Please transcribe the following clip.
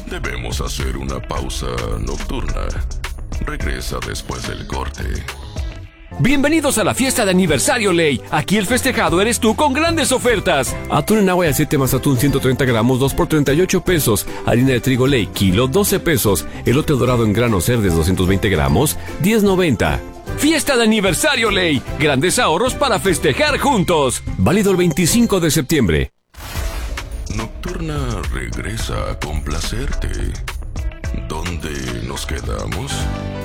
Debemos hacer una pausa nocturna. Regresa después del corte. Bienvenidos a la fiesta de aniversario Ley. Aquí el festejado eres tú con grandes ofertas. Atún en agua y aceite más atún 130 gramos, 2 por 38 pesos. Harina de trigo Ley, kilo, 12 pesos. Elote dorado en grano Cerdes 220 gramos, 10.90. Fiesta de aniversario Ley. Grandes ahorros para festejar juntos. Válido el 25 de septiembre. Nocturna regresa a complacerte. ¿Dónde nos quedamos?